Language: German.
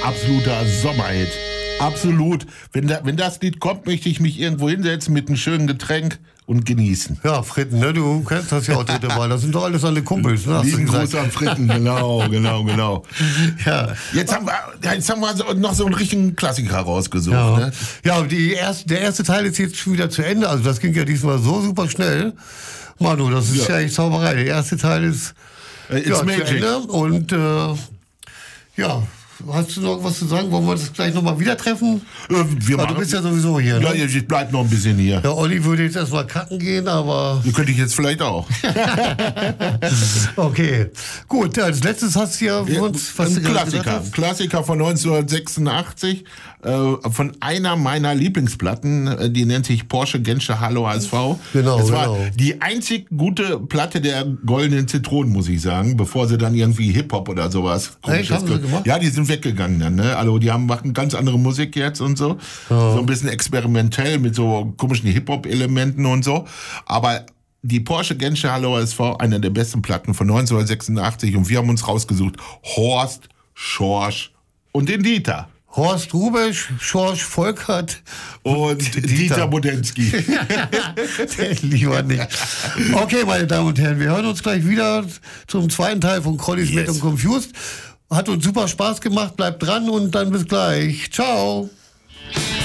absoluter Sommerhit. Absolut. Wenn das Lied kommt, möchte ich mich irgendwo hinsetzen mit einem schönen Getränk und genießen. Ja, Fritten, ne? Du kennst das ja auch, dritte Mal. Das sind doch alles alle Kumpels, ne? Lieben Gruß an Fritten, genau. Ja. Jetzt haben wir noch so einen richtigen Klassiker rausgesucht. Ja, Ne? ja, der erste Teil ist jetzt schon wieder zu Ende. Also das ging ja diesmal so super schnell. Manu, das ist ja echt Zauberei. Der erste Teil ist It's zu magic. Ende. Und ja, hast du noch was zu sagen? Wollen wir uns gleich nochmal wieder treffen? Du bist ja sowieso hier, Ja, ne? ich bleib noch ein bisschen hier. Der Olli würde jetzt erstmal kacken gehen, aber... Die könnte ich jetzt vielleicht auch. Okay, gut. Als letztes hast du ja für uns... Ein Klassiker von 1986, von einer meiner Lieblingsplatten, die nennt sich Porsche Genscher Hallo HSV. Genau, das war die einzig gute Platte der Goldenen Zitronen, muss ich sagen, bevor sie dann irgendwie Hip-Hop oder sowas... Echt, haben sie gemacht? Ja, die sind weggegangen dann, ne? Also die machen ganz andere Musik jetzt und so. So ein bisschen experimentell mit so komischen Hip-Hop-Elementen und so. Aber die Porsche Genscher Hallo HSV, eine der besten Platten von 1986, und wir haben uns rausgesucht Horst, Schorsch und den Dieter. Horst Rubesch, Schorsch Volkert und Dieter Bodensky. Lieber nicht. Okay, meine Damen und Herren, wir hören uns gleich wieder zum zweiten Teil von Collies Mad und Confused. Hat uns super Spaß gemacht, bleibt dran und dann bis gleich. Ciao.